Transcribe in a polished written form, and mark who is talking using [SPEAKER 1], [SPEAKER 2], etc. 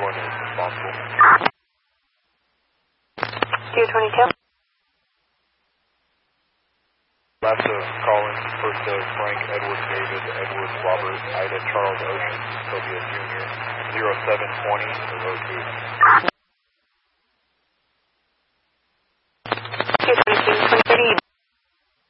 [SPEAKER 1] everyone is responsible.
[SPEAKER 2] Studio 22.
[SPEAKER 1] LASA calling first of Frank, Edward, David, Edward, Robert, Ida, Charles, Ocean, Sophia Jr., 0720 02.